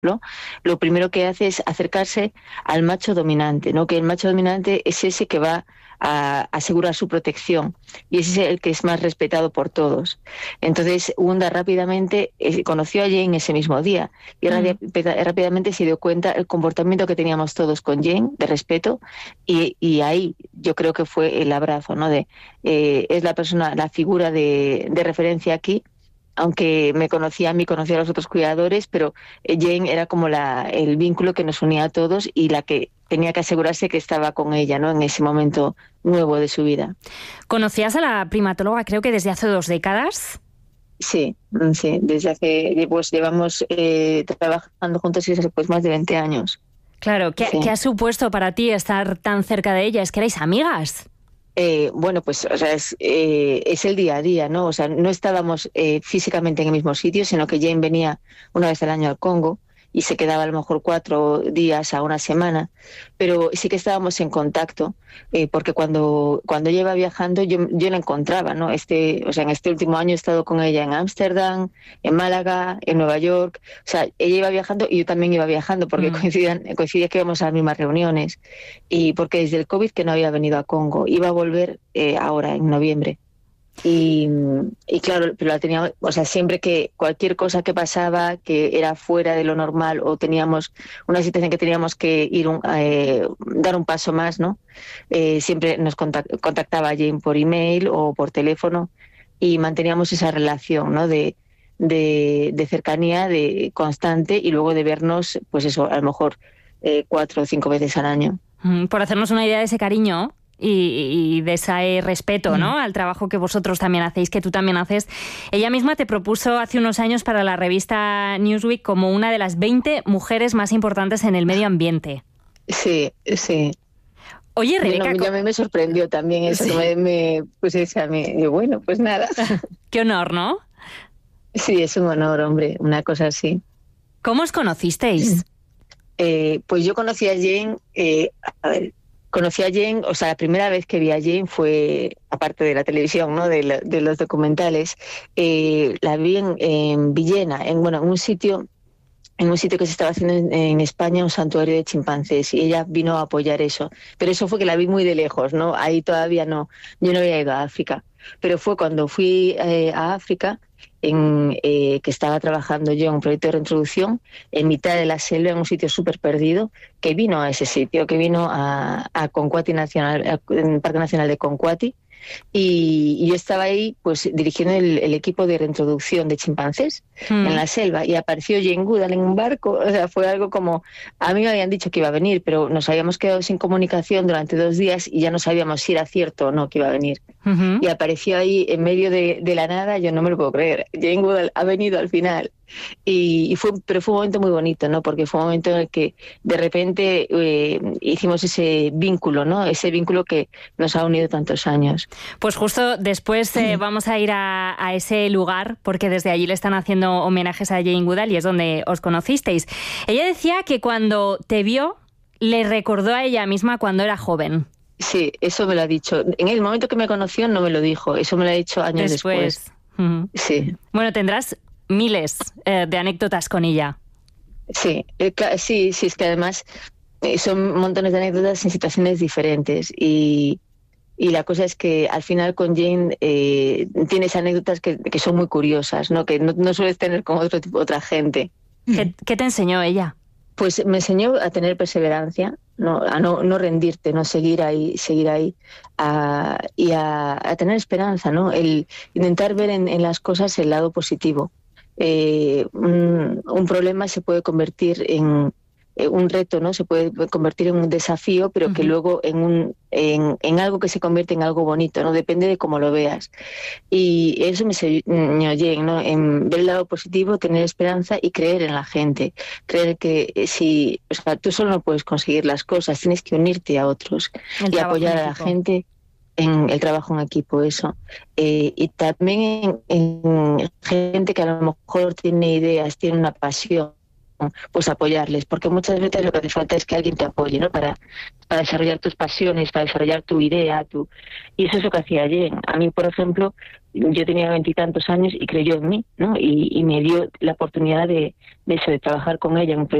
lo primero que hace es acercarse al macho dominante, ¿no? Que el macho dominante es ese que va a asegurar su protección y ese es el que es más respetado por todos. Entonces Wunda rápidamente conoció a Jane ese mismo día y rápidamente se dio cuenta el comportamiento que teníamos todos con Jane de respeto y ahí yo creo que fue el abrazo, ¿no? Es la persona, la figura de referencia aquí, aunque me conocía a mí, conocía a los otros cuidadores, pero Jane era como el vínculo que nos unía a todos y la que tenía que asegurarse que estaba con ella, ¿no? En ese momento nuevo de su vida. ¿Conocías a la primatóloga creo que desde hace 2 décadas? Sí, desde hace, pues llevamos trabajando juntos y pues más de 20 años. Claro, ¿qué ha supuesto para ti estar tan cerca de ella? ¿Es que erais amigas? Bueno, pues o sea, es el día a día, ¿no? O sea, no estábamos físicamente en el mismo sitio, sino que Jane venía una vez al año al Congo y se quedaba a lo mejor 4 días a una semana, pero sí que estábamos en contacto, porque cuando ella iba viajando yo la encontraba, ¿no? O sea, en este último año he estado con ella en Ámsterdam, en Málaga, en Nueva York. O sea, ella iba viajando y yo también iba viajando porque coincidía que íbamos a las mismas reuniones y porque desde el COVID que no había venido a Congo, iba a volver ahora en noviembre. Y claro, pero la teníamos, o sea, siempre que cualquier cosa que pasaba que era fuera de lo normal o teníamos una situación que teníamos que ir dar un paso más, ¿no? Siempre nos contactaba Jane por email o por teléfono y manteníamos esa relación, ¿no? De cercanía, de constante y luego de vernos, pues eso, a lo mejor 4 o 5 veces al año. Por hacernos una idea de ese cariño y de ese respeto, ¿no? Al trabajo que vosotros también hacéis, que tú también haces. Ella misma te propuso hace unos años para la revista Newsweek como una de las 20 mujeres más importantes en el medio ambiente. Sí. Oye, Rebeca... a mí me sorprendió también eso, que me pusiese a mí. Y bueno, pues nada. Qué honor, ¿no? Sí, es un honor, hombre, una cosa así. ¿Cómo os conocisteis? Pues yo conocí a Jane, o sea, la primera vez que vi a Jane fue, aparte de la televisión, ¿no? De los documentales, la vi en Villena, en un sitio que se estaba haciendo en España, un santuario de chimpancés, y ella vino a apoyar eso. Pero eso fue que la vi muy de lejos, ¿no? Ahí todavía no, yo no había ido a África. Pero fue cuando fui a África, que estaba trabajando yo en un proyecto de reintroducción, en mitad de la selva, en un sitio súper perdido, que vino a ese sitio, que vino a Konkwati Nacional, en el Parque Nacional de Konkwati, y yo estaba ahí pues dirigiendo el equipo de reintroducción de chimpancés en la selva y apareció Jane Goodall en un barco. O sea, fue algo como, a mí me habían dicho que iba a venir, pero nos habíamos quedado sin comunicación durante 2 días y ya no sabíamos si era cierto o no que iba a venir. Y apareció ahí en medio de la nada. Yo no me lo puedo creer, Jane Goodall ha venido al final. Pero fue un momento muy bonito, ¿no? Porque fue un momento en el que de repente hicimos ese vínculo, ¿no? Ese vínculo que nos ha unido tantos años. Pues justo después vamos a ir a ese lugar, porque desde allí le están haciendo homenajes a Jane Goodall y es donde os conocisteis. Ella decía que cuando te vio, le recordó a ella misma cuando era joven. Sí, eso me lo ha dicho. En el momento que me conoció no me lo dijo, eso me lo ha dicho años después. Sí. Bueno, tendrás miles de anécdotas con ella. Sí, es que además son montones de anécdotas en situaciones diferentes y la cosa es que al final con Jane tienes anécdotas que son muy curiosas, ¿no? Que no sueles tener con otra gente. ¿Qué te enseñó ella? Pues me enseñó a tener perseverancia, ¿no? A no rendirte, no seguir ahí, y a tener esperanza, ¿no? El intentar ver en las cosas el lado positivo. Un problema se puede convertir en un reto, ¿no? Se puede convertir en un desafío, pero que luego en algo que se convierte en algo bonito, ¿no? Depende de cómo lo veas. Y eso me enseñó Jane, ¿no? En ver el lado positivo, tener esperanza y creer en la gente. Creer que o sea, tú solo no puedes conseguir las cosas, tienes que unirte a otros y apoyar a la gente en el trabajo en equipo, eso. Y también en gente que a lo mejor tiene ideas, tiene una pasión, pues apoyarles, porque muchas veces lo que hace falta es que alguien te apoye, ¿no? Para desarrollar tus pasiones, para desarrollar tu idea, y eso es lo que hacía Jen. A mí, por ejemplo, yo tenía 20 y tantos años y creyó en mí, ¿no? Y me dio la oportunidad de trabajar con ella en un proyecto